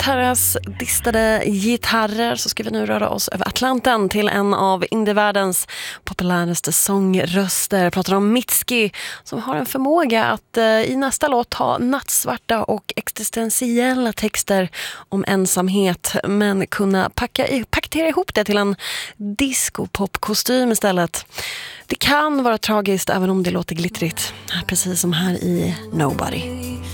Terras distade gitarrer så ska vi nu röra oss över Atlanten till en av indievärldens populäraste sångröster. Jag pratar om Mitski som har en förmåga att i nästa låt ha nattsvarta och existentiella texter om ensamhet men kunna paketera ihop det till en disco-pop-kostym istället. Det kan vara tragiskt även om det låter glittrigt, precis som här i Nobody.